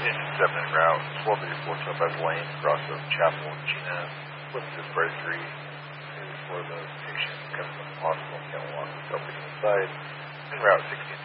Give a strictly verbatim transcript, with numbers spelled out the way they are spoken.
Engine seven en route, twelve thirty-four Topaz Lane, cross of Chapel and Gina, with this Brother three, for those patients coming from the hospital, can't walk, helping inside, en route sixteen